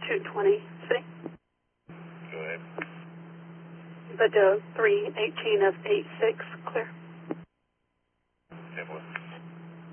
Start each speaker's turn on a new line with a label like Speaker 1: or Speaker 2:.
Speaker 1: 220 city.
Speaker 2: Go ahead.
Speaker 1: But 318 of 86 clear.
Speaker 2: 10-4.